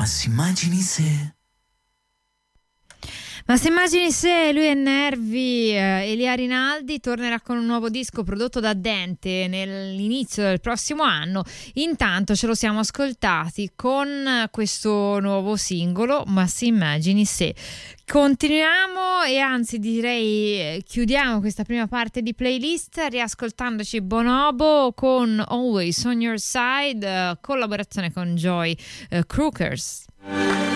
Ma si immagini se... Ma se immagini se lui è Nervi, Elia Rinaldi tornerà con un nuovo disco prodotto da Dente nell'inizio del prossimo anno. Intanto ce lo siamo ascoltati con questo nuovo singolo, Ma se immagini se. Continuiamo e anzi direi chiudiamo questa prima parte di playlist riascoltandoci Bonobo con Always on Your Side, collaborazione con Joy Crookers.